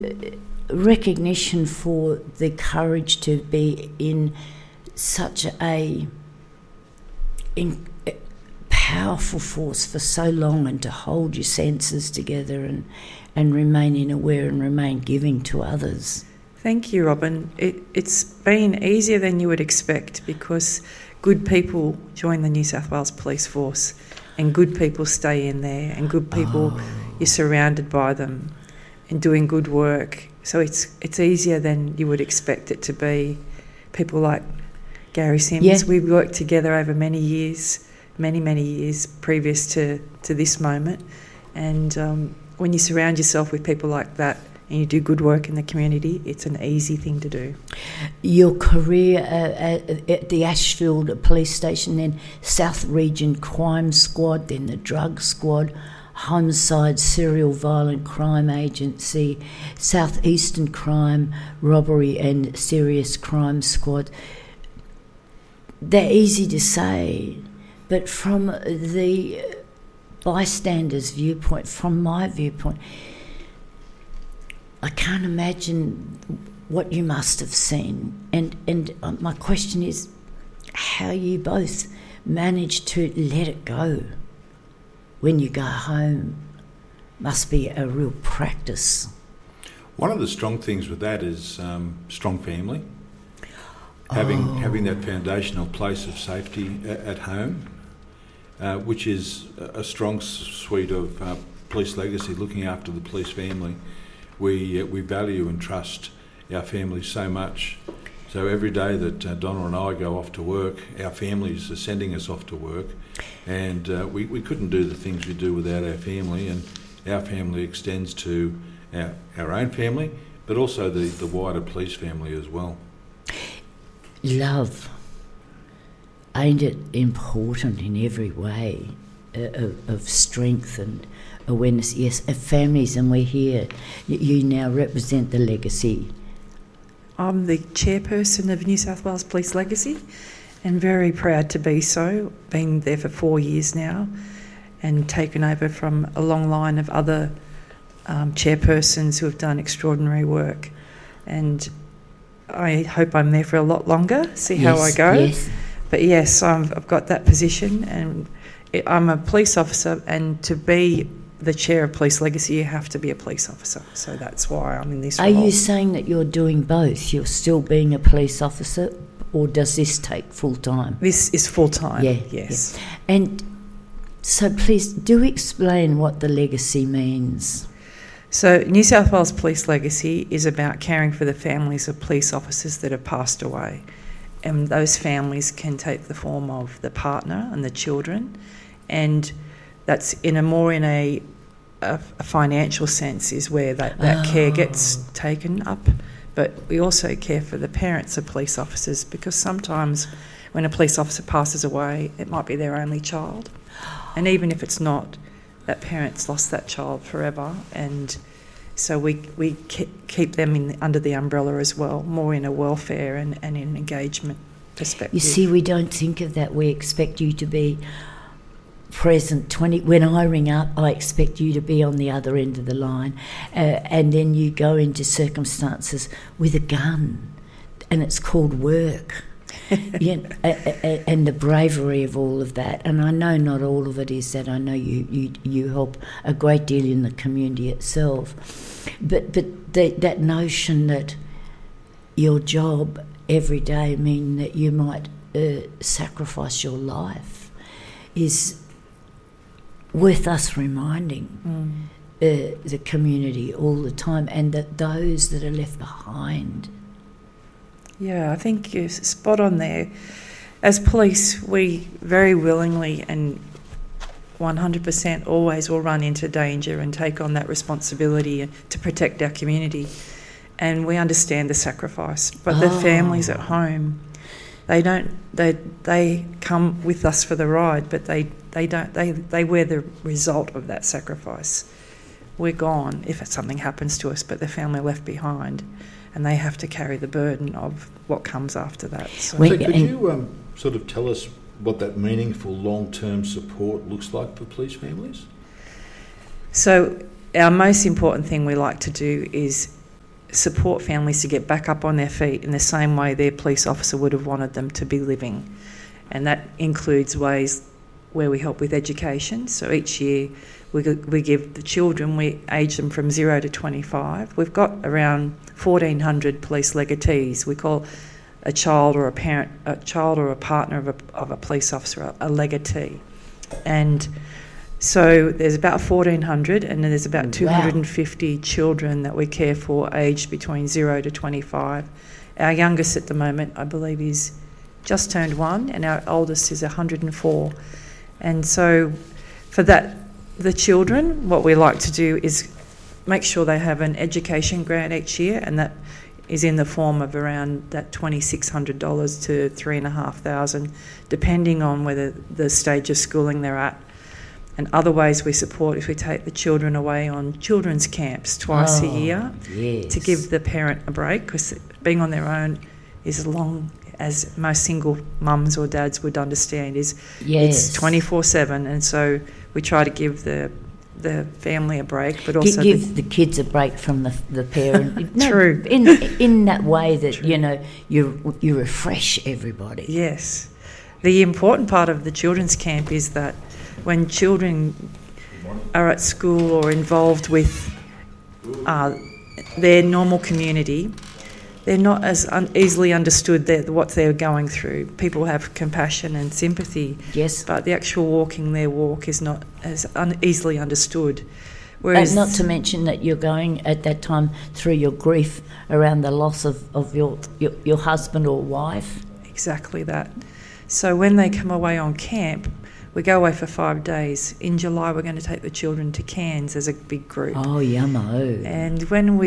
recognition for the courage to be in such a powerful force for so long, and to hold your senses together and remain aware and remain giving to others. Thank you, Robin. It's been easier than you would expect, because good people join the New South Wales Police Force, and good people stay in there, and good people, you're surrounded by them and doing good work. So it's easier than you would expect it to be. People like Gary Sims, Yeah. we've worked together over many years previous to this moment. And when you surround yourself with people like that and you do good work in the community, it's an easy thing to do. Your career at the Ashfield Police Station, then South Region Crime Squad, then the Drug Squad, Homicide, Serial Violent Crime Agency, South Eastern Crime, Robbery and Serious Crime Squad. They're easy to say, but from the bystander's viewpoint, from my viewpoint, I can't imagine what you must have seen. And my question is how you both managed to let it go when you go home. Must be a real practice. One of the strong things with that is strong family. Having that foundational place of safety at home, which is a strong suite of police legacy, looking after the police family. We value and trust our families so much. So every day that Donna and I go off to work, our families are sending us off to work, and we couldn't do the things we do without our family, and our family extends to our own family, but also the wider police family as well. Love, ain't it important in every way, of strength and awareness? Yes, of families, and we're here. You now represent the legacy. I'm the chairperson of New South Wales Police Legacy, and very proud to be so. Been there for 4 years now, and taken over from a long line of other chairpersons who have done extraordinary work. And I hope I'm there for a lot longer, see how I go. Yes. But yes, I've got that position, and I'm a police officer, and to be the chair of Police Legacy, you have to be a police officer. So that's why I'm in this role. Are you saying that you're doing both? You're still being a police officer, or does this take full time? This is full time, Yeah, yes. Yeah. And so please do explain what the legacy means. So New South Wales Police Legacy is about caring for the families of police officers that have passed away. And those families can take the form of the partner and the children, and that's in a financial sense is where that care gets taken up. But we also care for the parents of police officers, because sometimes when a police officer passes away, it might be their only child. And even if it's not, that parent's lost that child forever, and so we keep them under the umbrella as well, more in a welfare and an engagement perspective. You see, we don't think of that. We expect you to be present. When I ring up, I expect you to be on the other end of the line, and then you go into circumstances with a gun, and it's called work. And the bravery of all of that. And I know not all of it is that. I know you help a great deal in the community itself. But that notion that your job every day mean that you might sacrifice your life is worth us reminding the community all the time, and that those that are left behind. Yeah, I think you're spot on there. As police, we very willingly and 100% always will run into danger and take on that responsibility to protect our community. And we understand the sacrifice. But the families at home, they don't. They come with us for the ride, but they don't. They wear the result of that sacrifice. We're gone if something happens to us, but the family are left behind, and they have to carry the burden of what comes after that. So could you sort of tell us what that meaningful long-term support looks like for police families? So our most important thing we like to do is support families to get back up on their feet in the same way their police officer would have wanted them to be living. And that includes ways where we help with education. So each year we give the children, we age them from 0 to 25. We've got around 1,400 police legatees. We call a child or a parent, a child or a partner of a police officer a legatee. And so there's about 1,400, and then there's about 250 children that we care for aged between 0 to 25. Our youngest at the moment, I believe, is just turned 1, and our oldest is 104. And so for that, the children, what we like to do is make sure they have an education grant each year, and that is in the form of around that $2,600 to $3,500, depending on whether the stage of schooling they're at. And other ways we support is we take the children away on children's camps twice a year to give the parent a break, because being on their own is as long as most single mums or dads would understand, it's 24/7, and so we try to give the family a break, but also give the kids a break from the parent. True. In that way that you refresh everybody. Yes, the important part of the children's camp is that when children are at school or involved with their normal community, they're not as easily understood what they're going through. People have compassion and sympathy, yes, but the actual walking their walk is not as easily understood. Whereas, not to mention that you're going at that time through your grief around the loss of your husband or wife. Exactly that. So when they come away on camp, we go away for 5 days. In July, we're going to take the children to Cairns as a big group. Oh, yummo. And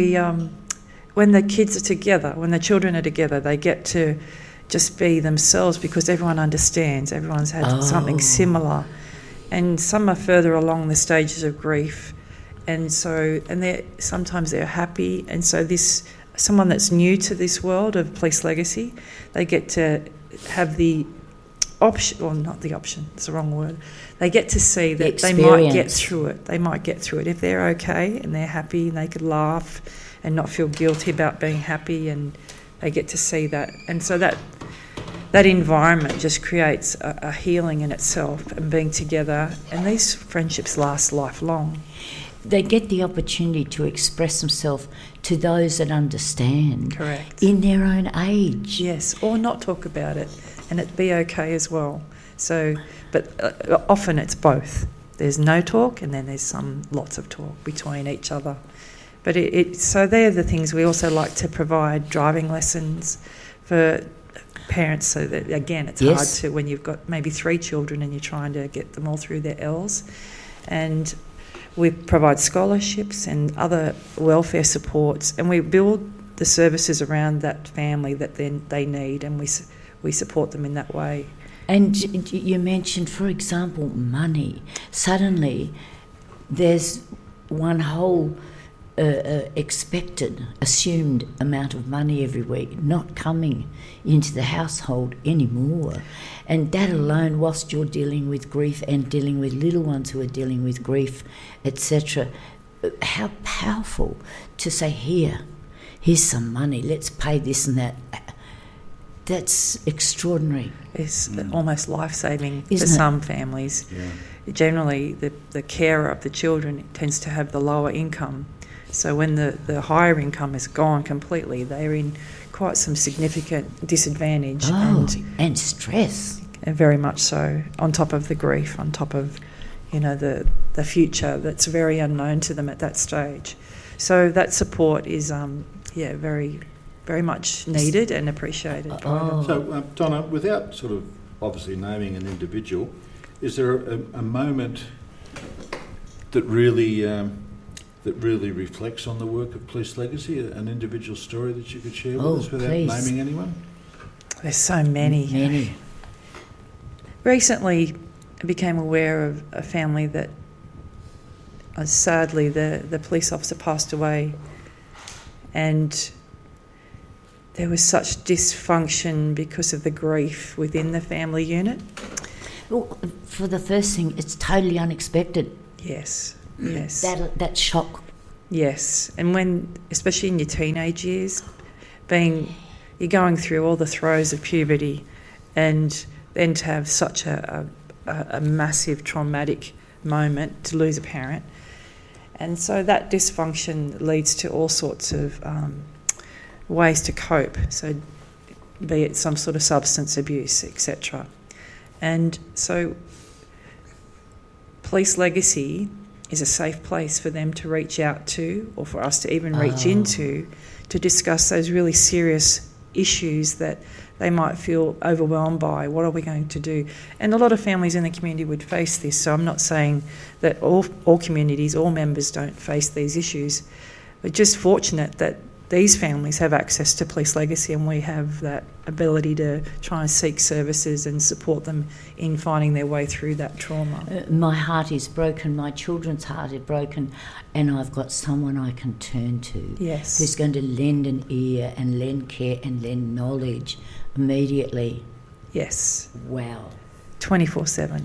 when the kids are together, when the children are together, they get to just be themselves because everyone understands. Everyone's had something similar. And some are further along the stages of grief. And so, sometimes they're happy. And so someone that's new to this world of police legacy, they get to have the option, or not the option, it's the wrong word. They get to see that they might get through it. They might get through it if they're okay and they're happy and they could laugh and not feel guilty about being happy, and they get to see that. And so that environment just creates a healing in itself, and being together, and these friendships last lifelong. They get the opportunity to express themselves to those that understand. Correct. In their own age. Yes, or not talk about it, and it be okay as well. So, but often it's both. There's no talk, and then there's lots of talk between each other. But so they're the things. We also like to provide driving lessons for parents, so that, again, it's hard to, when you've got maybe 3 children and you're trying to get them all through their L's. And we provide scholarships and other welfare supports, and we build the services around that family that they need, and we support them in that way. And you mentioned, for example, money. Suddenly there's one whole assumed amount of money every week not coming into the household anymore. And that alone, whilst you're dealing with grief and dealing with little ones who are dealing with grief, etc., how powerful to say, here's some money, let's pay this and that. That's extraordinary. It's almost life-saving for some families. Yeah. Generally, the carer of the children tends to have the lower income. So when the higher income is gone completely, they're in quite some significant disadvantage. And stress. And very much so, on top of the grief, on top of, the future that's very unknown to them at that stage. So that support is, very, very much needed and appreciated. So, Donna, without sort of obviously naming an individual, is there a moment that really reflects on the work of Police Legacy, an individual story that you could share with us without naming anyone? There's so many. Recently, I became aware of a family that, sadly, the police officer passed away, and there was such dysfunction because of the grief within the family unit. Well, for the first thing, it's totally unexpected. Yes. That shock. Yes, and when, especially in your teenage years, you're going through all the throes of puberty, and then to have such a massive traumatic moment to lose a parent. And so that dysfunction leads to all sorts of ways to cope, so be it some sort of substance abuse, etc. And so Police Legacy is a safe place for them to reach out to, or for us to even reach into, to discuss those really serious issues that they might feel overwhelmed by. What are we going to do? And a lot of families in the community would face this, so I'm not saying that all communities, all members don't face these issues. We're just fortunate that these families have access to Police Legacy, and we have that ability to try and seek services and support them in finding their way through that trauma. My heart is broken, my children's heart is broken, and I've got someone I can turn to. Yes. Who's going to lend an ear and lend care and lend knowledge immediately. Yes. Wow. 24/7.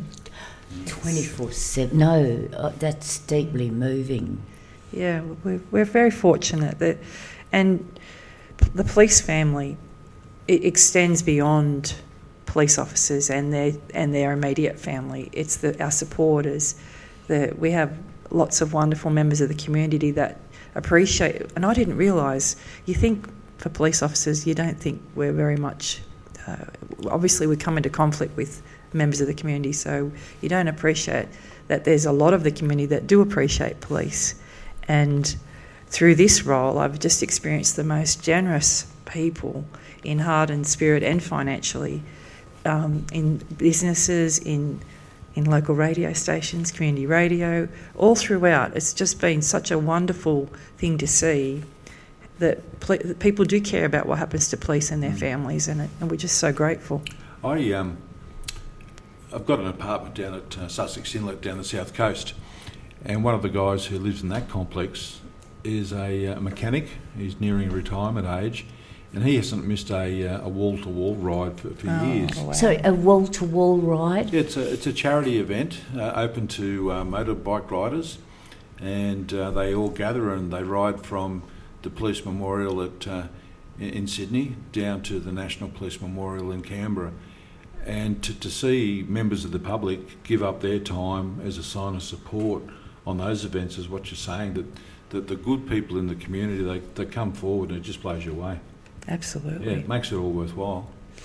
24/7. No, that's deeply moving. Yeah, we're very fortunate that, and the police family, it extends beyond police officers and their immediate family. It's our supporters. We have lots of wonderful members of the community that appreciate, and I didn't realise, you think for police officers, you don't think we're very much, obviously we come into conflict with members of the community, so you don't appreciate that there's a lot of the community that do appreciate police. And through this role, I've just experienced the most generous people in heart and spirit and financially, in businesses, in local radio stations, community radio, all throughout. It's just been such a wonderful thing to see that people do care about what happens to police and their families, and we're just so grateful. I've got an apartment down at Sussex Inlet down the south coast, and one of the guys who lives in that complex is a mechanic. He's nearing retirement age, and he hasn't missed a wall-to-wall ride for years. Wow. So a wall-to-wall ride? It's a charity event open to motorbike riders, and they all gather and they ride from the Police Memorial in Sydney down to the National Police Memorial in Canberra. And to see members of the public give up their time as a sign of support on those events is what you're saying, that the good people in the community, they come forward, and it just blows you away. Absolutely. Yeah, it makes it all worthwhile.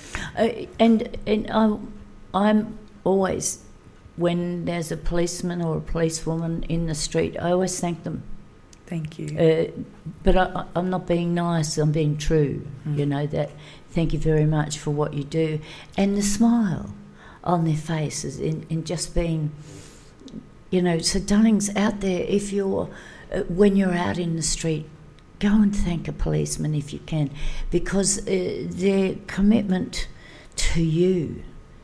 And I'm always, when there's a policeman or a policewoman in the street, I always thank them. Thank you. But I'm not being nice, I'm being true. You know, that thank you very much for what you do. And the smile on their faces in just being, you know, so darlings out there, if you're, when you're out in the street, go and thank a policeman if you can, because their commitment to you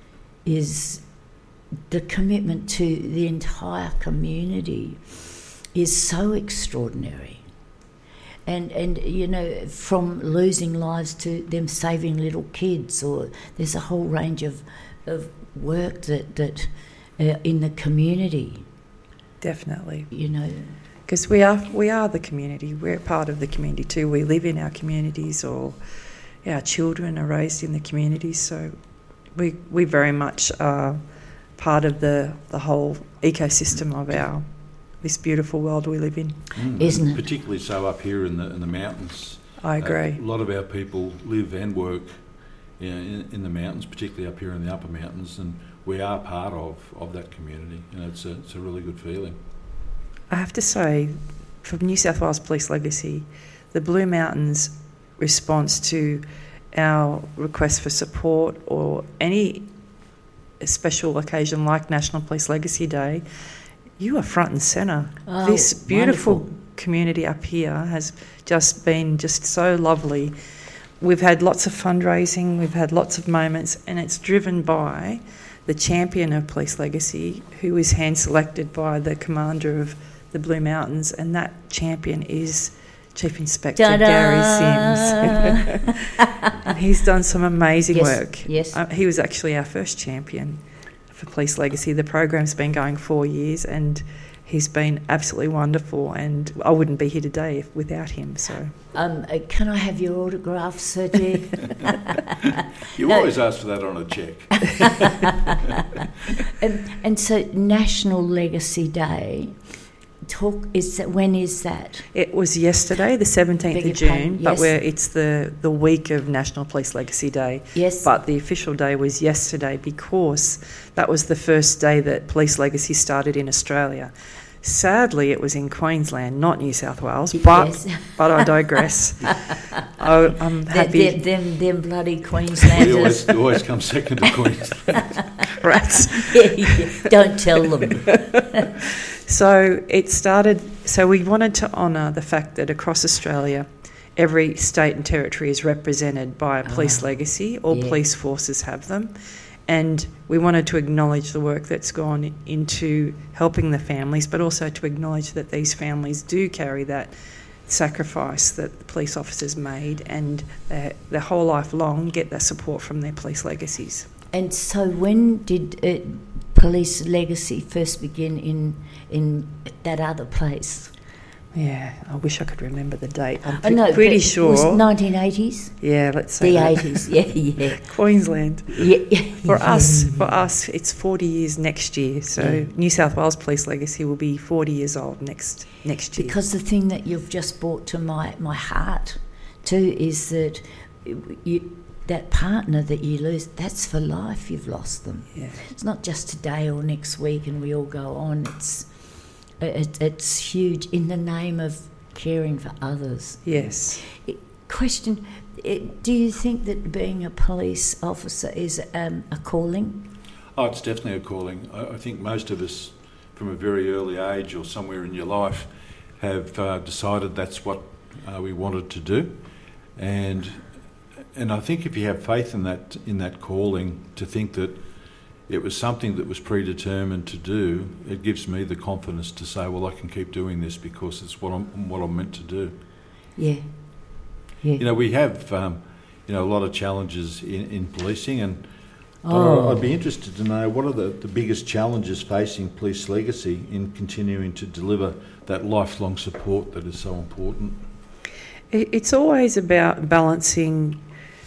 is the commitment to the entire community is so extraordinary. And you know, from losing lives to them saving little kids, or there's a whole range of work that in the community. Definitely. You know. Because we are the community. We're part of the community too. We live in our communities, or our children are raised in the communities. So we very much are part of the whole ecosystem of this beautiful world we live in. Isn't it? Particularly so up here in the mountains. I agree. A lot of our people live and work in the mountains, particularly up here in the upper mountains, and we are part of that community, and it's a really good feeling. I have to say, for New South Wales Police Legacy, the Blue Mountains response to our request for support or any special occasion like National Police Legacy Day, you are front and centre. Oh, this beautiful wonderful community up here has just been just so lovely. We've had lots of fundraising, we've had lots of moments, and it's driven by the champion of Police Legacy, who is hand-selected by the commander of the Blue Mountains, and that champion is Chief Inspector Ta-da! Gary Sims. And he's done some amazing work. Yes. He was actually our first champion for Police Legacy. The program's been going 4 years, and he's been absolutely wonderful, and I wouldn't be here today without him. So, can I have your autograph, Sir Jed? You always ask for that on a cheque. And so, National Legacy Day. When is that? It was yesterday, the 17th of June, but it's the week of National Police Legacy Day. Yes. But the official day was yesterday because that was the first day that police legacy started in Australia. Sadly, it was in Queensland, not New South Wales, but I digress. I'm happy. Them bloody Queenslanders. We always come second to Queensland. Rats. Don't tell them. So we wanted to honour the fact that across Australia, every state and territory is represented by a police legacy. All police forces have them. And we wanted to acknowledge the work that's gone into helping the families, but also to acknowledge that these families do carry that sacrifice that the police officers made, and their whole life long get that support from their police legacies. And so when did police legacy first begin in that other place? Yeah, I wish I could remember the date. I'm pretty sure. It was 1980s? Yeah, let's say the that. 80s, yeah. Queensland. Yeah. For us, it's 40 years next year. So New South Wales Police Legacy will be 40 years old next year. Because the thing that you've just brought to my heart too is that that partner that you lose, that's for life. You've lost them. Yeah. It's not just today or next week and we all go on. It's huge in the name of caring for others. Yes. Question, do you think that being a police officer is a calling? Oh, it's definitely a calling. I think most of us from a very early age or somewhere in your life have decided that's what we wanted to do. And I think if you have faith in that calling, to think that it was something that was predetermined to do, it gives me the confidence to say, well, I can keep doing this because it's what I'm meant to do. Yeah. You know, we have a lot of challenges in policing, but I'd be interested to know what are the biggest challenges facing police legacy in continuing to deliver that lifelong support that is so important. It's always about balancing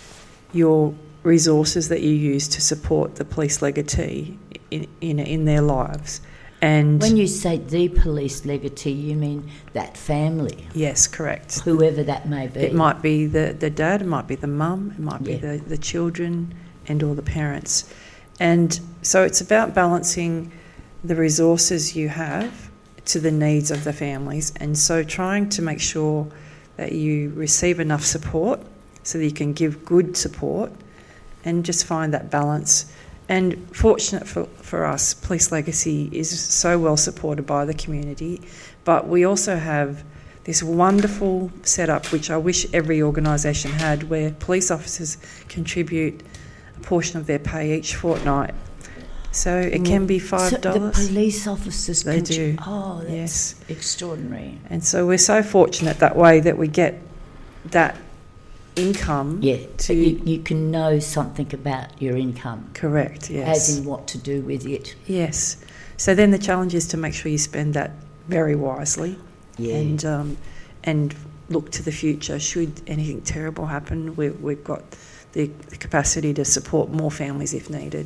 your resources that you use to support the police legatee in their lives. And when you say the police legatee, you mean that family? Yes, correct. Whoever that may be. It might be the dad, it might be the mum, it might be the children and all the parents. And so it's about balancing the resources you have to the needs of the families, and so trying to make sure that you receive enough support so that you can give good support and just find that balance. And fortunate for us, Police Legacy is so well supported by the community, but we also have this wonderful setup, which I wish every organisation had, where police officers contribute a portion of their pay each fortnight. So it can be $5. So the police officers they do. Oh, that's extraordinary. And so we're so fortunate that way that we get that income. Yeah, you can know something about your income. Correct, yes. As in what to do with it. Yes. So then the challenge is to make sure you spend that very wisely. Yeah. And look to the future. Should anything terrible happen, we've got the capacity to support more families if needed.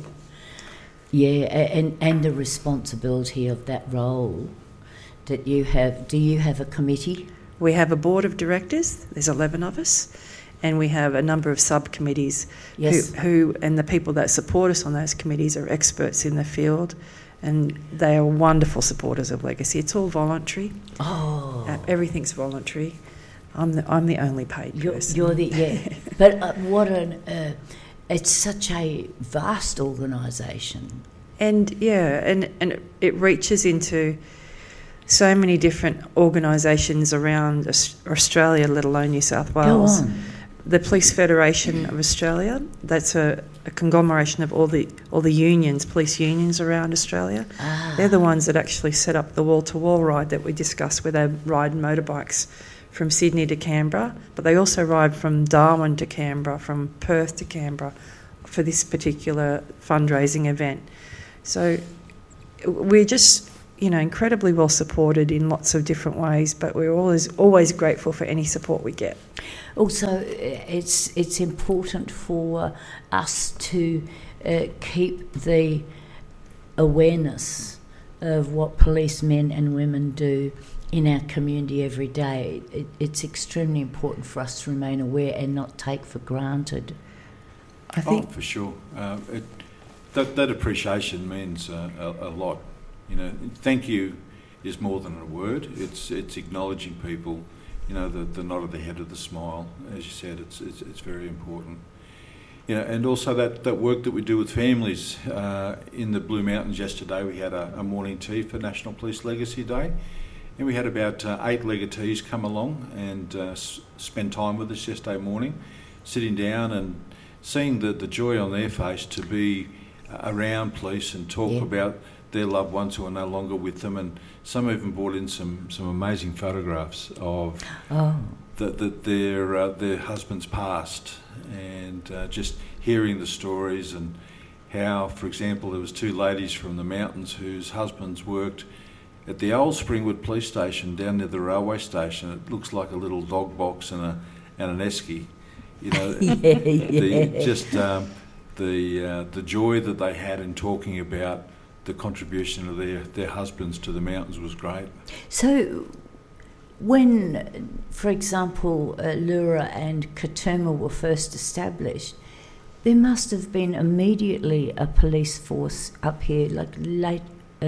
Yeah, and the responsibility of that role that you have. Do you have a committee? We have a board of directors. There's 11 of us. And we have a number of subcommittees who and the people that support us on those committees are experts in the field, and they are wonderful supporters of Legacy. It's all voluntary. Oh. Everything's voluntary. I'm the only paid person. You're the But it's such a vast organisation. And and it reaches into so many different organisations around Australia, let alone New South Wales. Go on. The Police Federation of Australia, that's a conglomeration of all the unions, police unions around Australia. They're the ones that actually set up the wall-to-wall ride that we discussed, where they ride motorbikes from Sydney to Canberra, but they also ride from Darwin to Canberra, from Perth to Canberra for this particular fundraising event. So we're just incredibly well supported in lots of different ways, but we're always grateful for any support we get. Also, it's important for us to keep the awareness of what policemen and women do in our community every day. It's extremely important for us to remain aware and not take for granted. I think for sure. That appreciation means a lot. Thank you is more than a word. It's acknowledging people. The nod of the head of the smile, as you said, it's very important. And also that work that we do with families. In the Blue Mountains yesterday, we had a morning tea for National Police Legacy Day, and we had about 8 legatees come along and spend time with us yesterday morning, sitting down and seeing the joy on their face to be around police and talk about their loved ones who are no longer with them, and some even brought in some amazing photographs of their husbands passed, and just hearing the stories and how, for example, there was 2 ladies from the mountains whose husbands worked at the old Springwood police station down near the railway station. It looks like a little dog box and an esky. The joy that they had in talking about the contribution of their husbands to the mountains was great. So when, for example, Leura and Katoomba were first established, there must have been immediately a police force up here, like late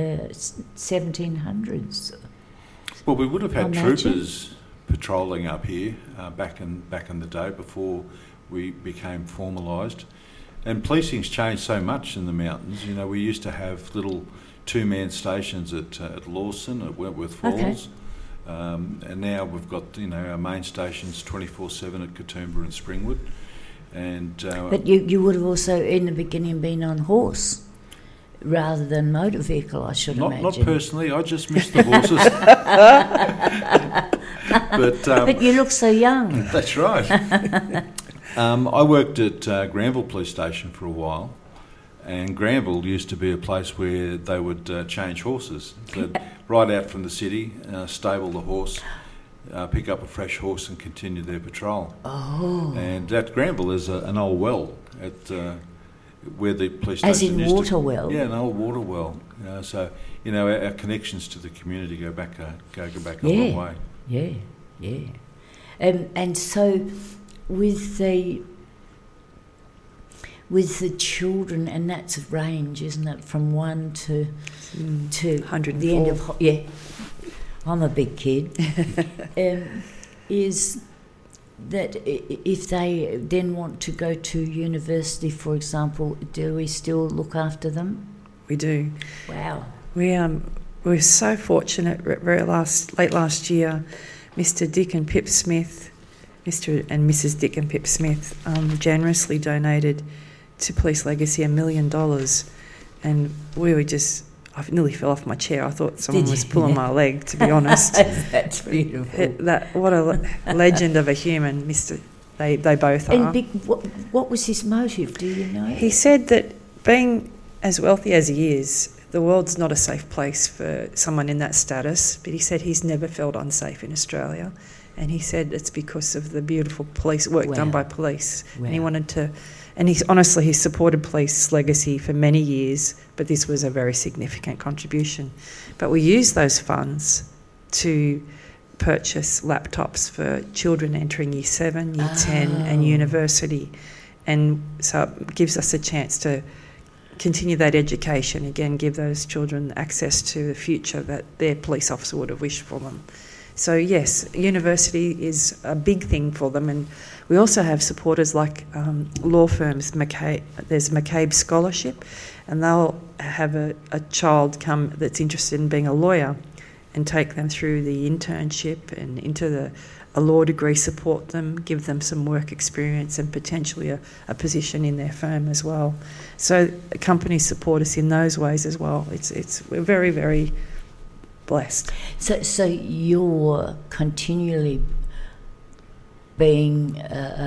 1700s. Well, we would have had troopers patrolling up here back in the day before we became formalised. And policing's changed so much in the mountains. We used to have little 2-man stations at Lawson, at Wentworth Falls. And now we've got, our main stations 24/7 at Katoomba and Springwood. And but you would have also, in the beginning, been on horse rather than motor vehicle, I should imagine. Not personally, I just missed the horses. But you look so young. That's right. I worked at Granville Police Station for a while, and Granville used to be a place where they would change horses. They'd ride out from the city, stable the horse, pick up a fresh horse and continue their patrol. Oh. And at Granville is an old well at where the police station used to... As in water well? Yeah, an old water well. So, our connections to the community go back a long way. Yeah. And so... With the children, and that's a range, isn't it, from 1 to 104. The end of I'm a big kid. Is that if they then want to go to university, for example, do we still look after them? We do. Wow. We're so fortunate. Late last year, Mr. Dick and Pip Smith. Mr. and Mrs. Dick and Pip Smith generously donated to Police Legacy $1 million, and we were I nearly fell off my chair. I thought someone was pulling my leg, to be honest. That's beautiful. What a legend of a human, Mr. They both are. And what was his motive, do you know? He said that being as wealthy as he is, the world's not a safe place for someone in that status, but he said he's never felt unsafe in Australia. And he said it's because of the beautiful police work done by police. Wow. And he wanted to, and he supported Police Legacy for many years, but this was a very significant contribution. But we used those funds to purchase laptops for children entering Year 7, Year 10 and university. And so it gives us a chance to continue that education, again, give those children access to the future that their police officer would have wished for them. So yes, university is a big thing for them, and we also have supporters like law firms. There's McCabe Scholarship, and they'll have a child come that's interested in being a lawyer and take them through the internship and into a law degree, support them, give them some work experience and potentially a position in their firm as well. So companies support us in those ways as well. We're very, very blessed. So you're continually being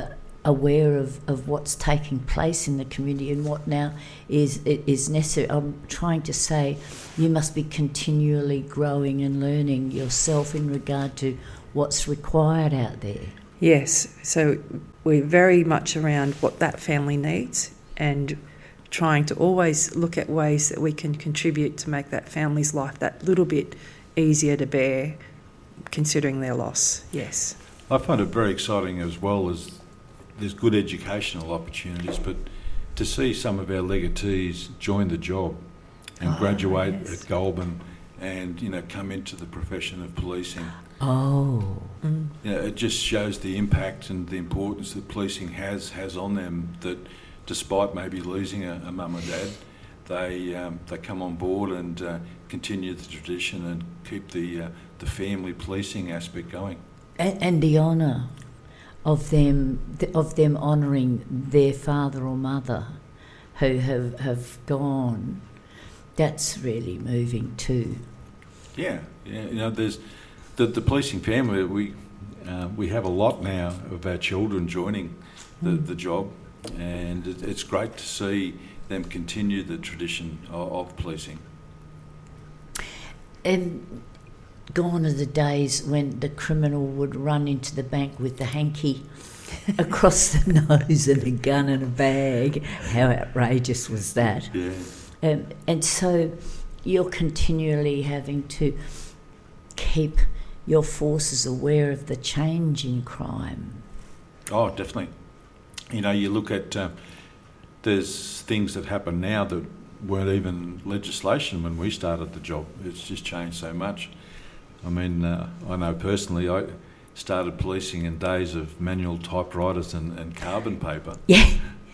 aware of what's taking place in the community and what now is necessary. I'm trying to say you must be continually growing and learning yourself in regard to what's required out there. Yes, so we're very much around what that family needs and trying to always look at ways that we can contribute to make that family's life that little bit easier to bear, considering their loss. Yes. I find it very exciting as well as there's good educational opportunities, but to see some of our legatees join the job and graduate at Goulburn and, you know, come into the profession of policing. Oh. You know, it just shows the impact and the importance that policing has on them, that despite maybe losing a mum and dad, they come on board and continue the tradition and keep the family policing aspect going. And the honour of them honouring their father or mother who have gone, that's really moving too. Yeah, you know, there's the policing family. We have a lot now of our children joining the job, and it's great to see them continue the tradition of policing. And gone are the days when the criminal would run into the bank with the hanky across the nose and a gun and a bag. How outrageous was that? Yeah. And so you're continually having to keep your forces aware of the change in crime. Oh, definitely. You know, you look at there's things that happen now that weren't even legislation when we started the job. It's just changed so much. I mean, I know personally, I started policing in days of manual typewriters and carbon paper. Yeah.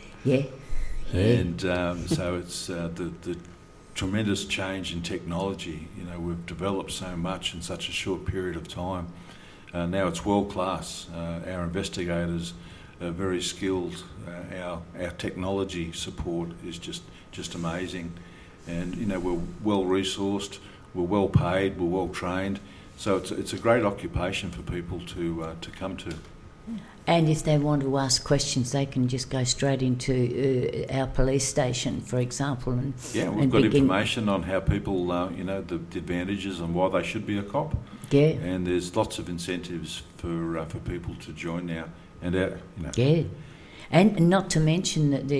And so it's the tremendous change in technology. You know, we've developed so much in such a short period of time. Now it's world class. Our investigators are very skilled. Our technology support is just amazing. And, you know, we're well resourced, we're well paid, we're well trained. So it's a great occupation for people to come to. And if they want to ask questions, they can just go straight into our police station, for example. And we've got information on how people, you know, the advantages and why they should be a cop. Yeah. And there's lots of incentives for people to join now. And you know. Yeah. And not to mention that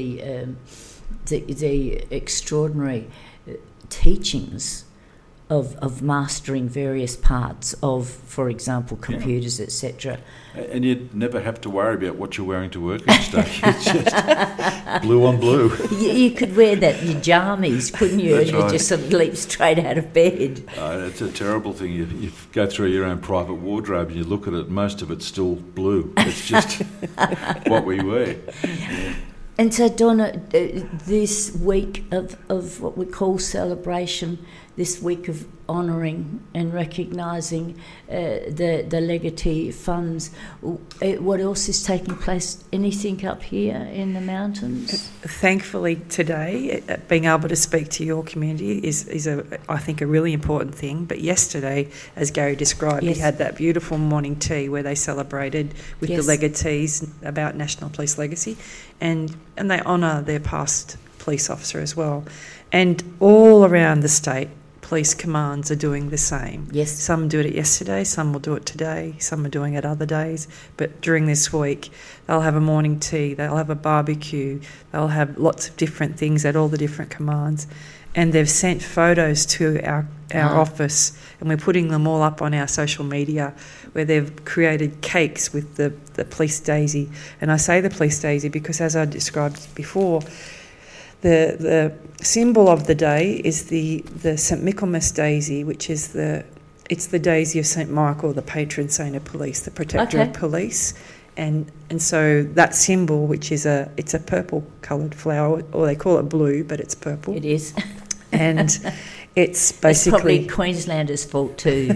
the extraordinary teachings of mastering various parts of, for example, computers, etc. And you'd never have to worry about what you're wearing to work each day. It's just blue on blue. You could wear that in your jammies, couldn't you? That's and right. You just sort of leap straight out of bed. It's a terrible thing. You go through your own private wardrobe and you look at it, most of it's still blue. It's just what we wear. Yeah. And so, Donna, this week of what we call celebration, this week of honouring and recognising the legatee funds, what else is taking place? Anything up here in the mountains? Thankfully today, being able to speak to your community is I think a really important thing. But yesterday, as Gary described, Yes. we had that beautiful morning tea where they celebrated with Yes. the legatees about National Police Legacy, and they honour their past police officer as well. And all around the state, police commands are doing the same. Yes. Some do it yesterday, some will do it today, some are doing it other days. But during this week, they'll have a morning tea, they'll have a barbecue, they'll have lots of different things at all the different commands. And they've sent photos to our office, and we're putting them all up on our social media, where they've created cakes with the police daisy. And I say the police daisy because, as I described before, the symbol of the day is the St Michaelmas daisy, which is it's the daisy of St Michael, the patron saint of police, the protector of police. And so that symbol, which is it's a purple coloured flower, or they call it blue, but it's purple. It is. And it's basically... It's probably Queenslanders' fault too.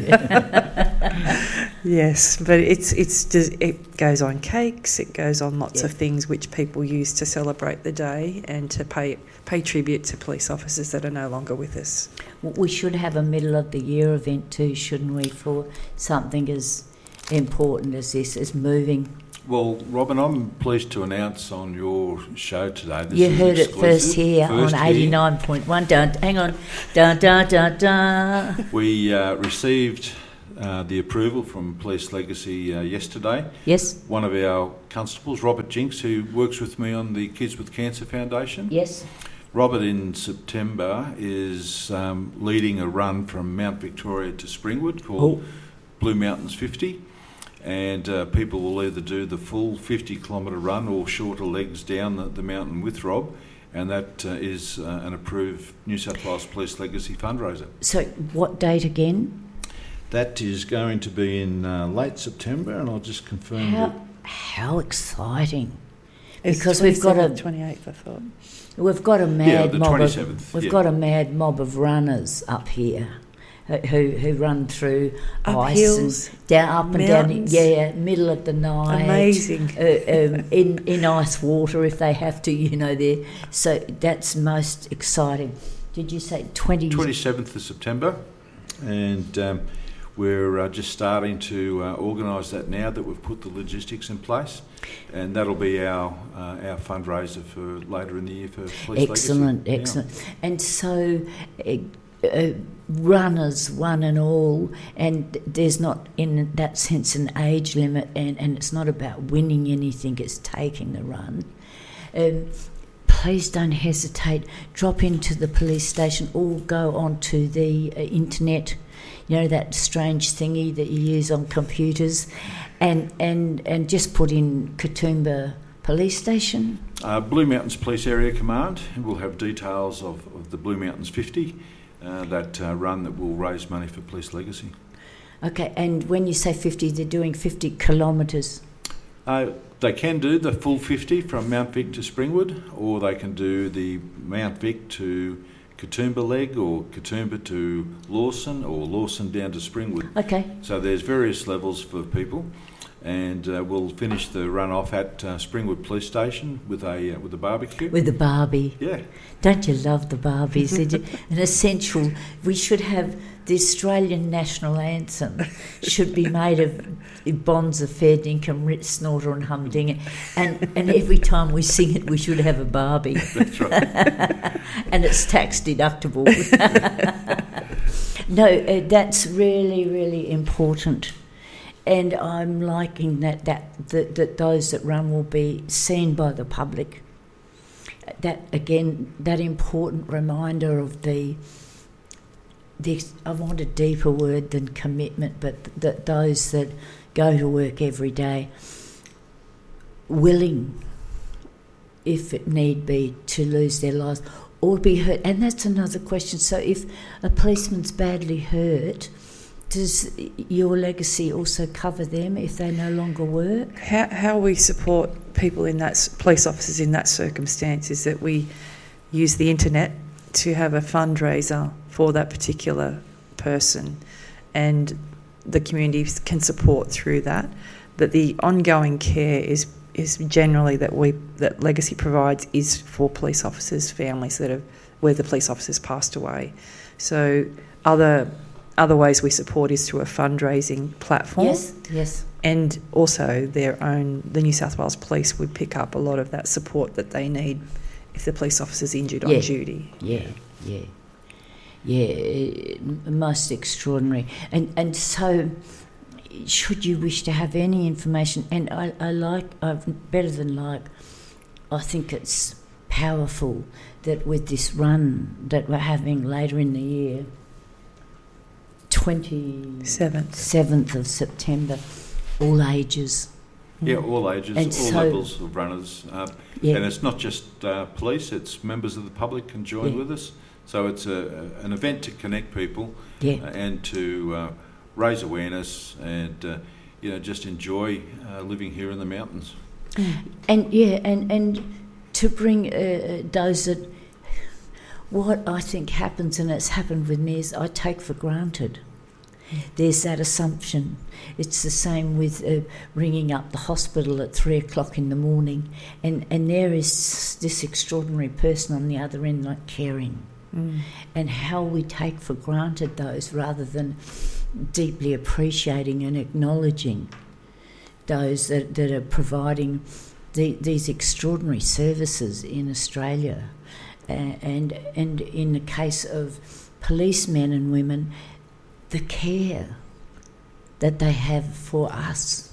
Yes, but it goes on cakes, it goes on lots of things which people use to celebrate the day and to pay tribute to police officers that are no longer with us. We should have a middle of the year event too, shouldn't we, for something as important as this, as moving Well, Robin, I'm pleased to announce on your show today. You heard it first here on 89.1. Hang on. Dun, dun, dun, dun. We received the approval from Police Legacy yesterday. Yes. One of our constables, Robert Jinks, who works with me on the Kids with Cancer Foundation. Yes. Robert, in September, is leading a run from Mount Victoria to Springwood called Blue Mountains 50. And people will either do the full 50-kilometre run or shorter legs down the mountain with Rob, and that is an approved New South Wales Police Legacy fundraiser. So what date again? That is going to be in late September, and I'll just confirm How exciting! It's Because we've got 28th, I thought. We've got a mad the mob. 27th, We've got a mad mob of runners up here. Who run through Up ice hills, and down, up mountains. and down, middle of the night. Amazing. In ice water if they have to, there. So that's most exciting. Did you say 27th of September, and we're just starting to organise that now that we've put the logistics in place, and that'll be our fundraiser for later in the year for Police Excellent. Legacy. And so runners, one and all, and there's not in that sense an age limit, and it's not about winning anything, it's taking the run. Please don't hesitate. Drop into the police station or go onto the internet, that strange thingy that you use on computers, and just put in Katoomba Police Station. Blue Mountains Police Area Command will have details of the Blue Mountains 50, that run that will raise money for Police Legacy. Okay, and when you say 50, they're doing 50 kilometres? They can do the full 50 from Mount Vic to Springwood, or they can do the Mount Vic to Katoomba leg, or Katoomba to Lawson, or Lawson down to Springwood. Okay. So there's various levels for people, and we'll finish the run off at Springwood Police Station with a barbecue. With the Barbie. Yeah. Don't you love the Barbies? An essential. We should have the Australian national anthem should be made of Bonza, Fair Dinkum, Rit Snorter and Humdinger, and every time we sing it we should have a Barbie. That's right. And it's tax deductible. No, that's really, really important. And I'm liking that those that run will be seen by the public. That again, that important reminder of the I want a deeper word than commitment, but that those that go to work every day, willing, if it need be, to lose their lives or be hurt. And that's another question. So if a policeman's badly hurt, does your legacy also cover them if they no longer work? How we support people in that, police officers in that circumstance, is that we use the internet to have a fundraiser for that particular person, and the community can support through that. But the ongoing care is generally that Legacy provides is for police officers' families where the police officers passed away. So other ways we support is through a fundraising platform. Yes. And also the New South Wales Police would pick up a lot of that support that they need if the police officer's injured on duty. Yeah, most extraordinary. And so, should you wish to have any information, and I think it's powerful that with this run that we're having later in the year, 27th of September, all ages. Yeah, all ages, and all levels of runners. And it's not just police, it's members of the public can join with us. So it's an event to connect people and to raise awareness and just enjoy living here in the mountains. And to bring those that, what I think happens, and it's happened with me, is I take for granted. There's that assumption. It's the same with ringing up the hospital at 3 o'clock in the morning, and there is this extraordinary person on the other end, like caring, and how we take for granted those rather than deeply appreciating and acknowledging those that are providing these extraordinary services in Australia. And in the case of policemen and women, the care that they have for us.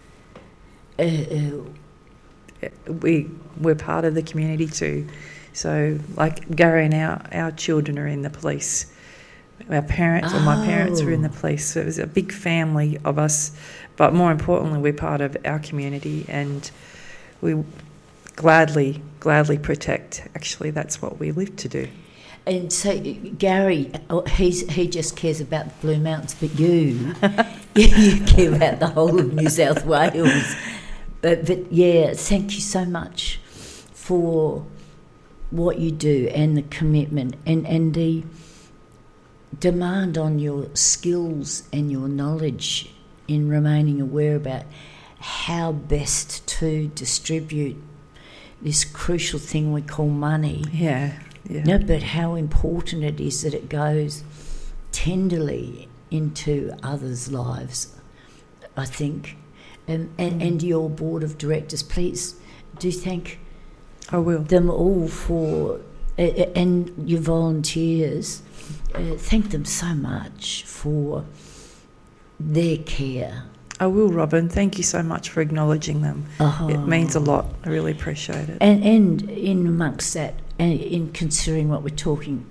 We're part of the community too. So, like Gary and our children are in the police. Our parents, or my parents, were in the police. So it was a big family of us. But more importantly, we're part of our community, and we gladly protect. Actually, that's what we live to do. And so Gary, he just cares about the Blue Mountains, but you care about the whole of New South Wales. But yeah, thank you so much for what you do and the commitment and the demand on your skills and your knowledge in remaining aware about how best to distribute this crucial thing we call money. Yeah. No, but how important it is that it goes tenderly into others' lives, I think. And your board of directors, please do thank I will. them all for, and your volunteers, thank them so much for their care. I will, Robin. Thank you so much for acknowledging them. Oh. It means a lot. I really appreciate it. And in amongst that, and in considering what we're talking,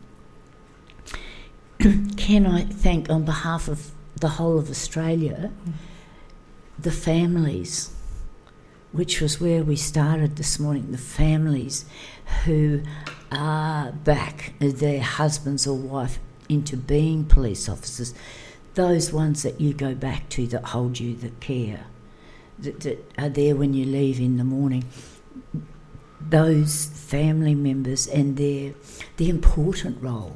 can I thank on behalf of the whole of Australia the families, which was where we started this morning, the families who are back their husbands or wife into being police officers, those ones that you go back to that hold you, that care, that are there when you leave in the morning. Those family members and the important role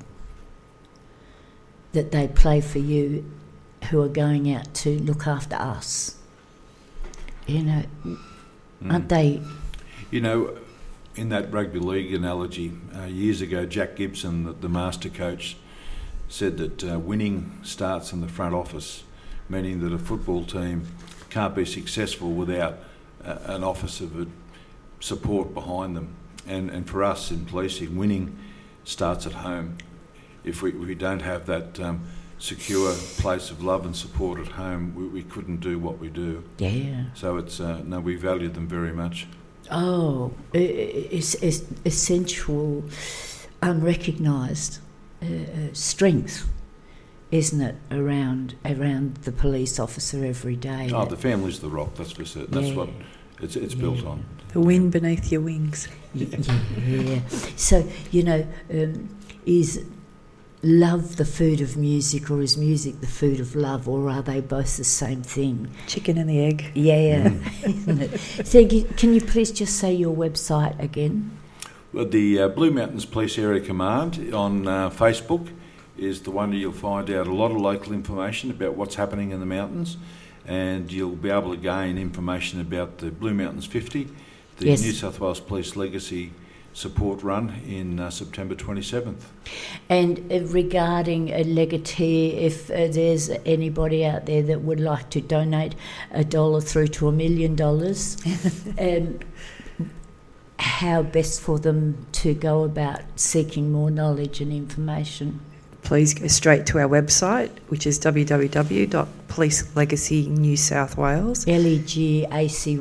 that they play for you who are going out to look after us. You know, aren't they? You know, in that rugby league analogy, years ago, Jack Gibson, the master coach, said that winning starts in the front office, meaning that a football team can't be successful without an office of support behind them. And for us in policing, winning starts at home. If we don't have that secure place of love and support at home, we couldn't do what we do. Yeah. So it's we value them very much. Oh, it's essential, unrecognised strength, isn't it, around the police officer every day? Oh, the family's the rock, that's for certain. That's what it's built on. The wind beneath your wings. Yeah. So, you know, is love the food of music, or is music the food of love, or are they both the same thing? Chicken and the egg. Yeah. Isn't it? So can you please just say your website again? Well, the Blue Mountains Police Area Command on Facebook is the one that you'll find out a lot of local information about what's happening in the mountains, and you'll be able to gain information about the Blue Mountains 50, the New South Wales Police Legacy Support Run in September 27th. And regarding a legatee, if there's anybody out there that would like to donate $1 through to $1 million, how best for them to go about seeking more knowledge and information? Please go straight to our website, which is www.Police New South Wales. LEGACY.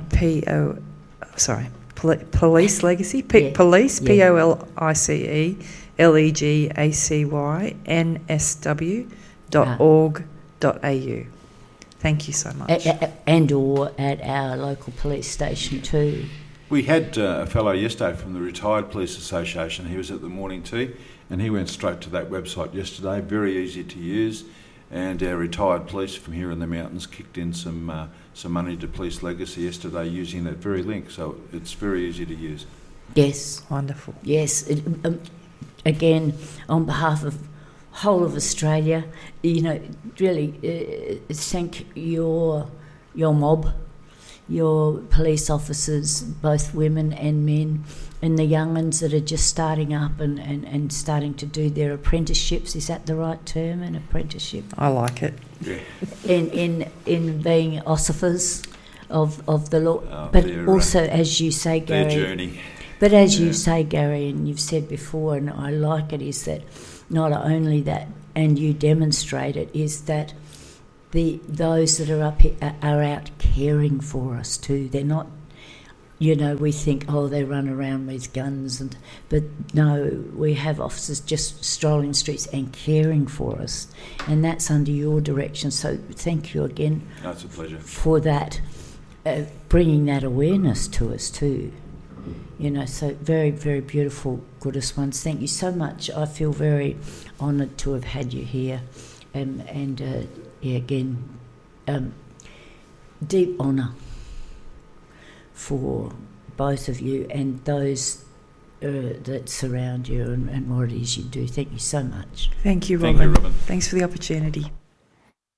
Police Legacy. Police, POLICE, LEGACY, NSW.org.au. Thank you so much. And or at our local police station too. We had a fellow yesterday from the Retired Police Association. He was at the morning tea, and he went straight to that website yesterday. Very easy to use, and our retired police from here in the mountains kicked in some money to Police Legacy yesterday using that very link. So it's very easy to use. Yes. Wonderful. Yes. Again, on behalf of whole of Australia, you know, really thank your mob, your police officers, both women and men, and the young ones that are just starting up and starting to do their apprenticeships. Is that the right term, an apprenticeship? I like it. Yeah. In being ossifers, of the Lord. Oh, but their, also, as you say, their Gary. journey. But as Yeah. you say, Gary, and you've said before, and I like it, is that not only that, and you demonstrate it, is that those that are up here are out caring for us too. They're not, we think, oh, they run around with guns, but no, we have officers just strolling streets and caring for us, and that's under your direction. So thank you again. No, it's a pleasure. For that, bringing that awareness to us too. So very, very beautiful, Goddess ones. Thank you so much. I feel very honoured to have had you here, and again, deep honour for both of you and those that surround you and what it is you do. Thank you so much. Thank you, Thank Robin. you, Robin. Thanks for the opportunity.